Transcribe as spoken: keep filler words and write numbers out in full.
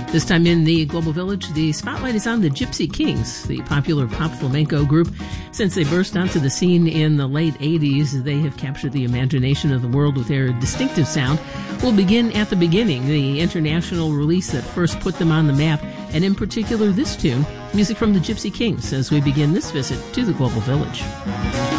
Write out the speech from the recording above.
This time in the Global Village, the spotlight is on the Gypsy Kings, the popular pop flamenco group. Since they burst onto the scene in the late eighties, they have captured the imagination of the world with their distinctive sound. We'll begin at the beginning, the international release that first put them on the map, and in particular this tune, music from the Gypsy Kings, as we begin this visit to the Global Village.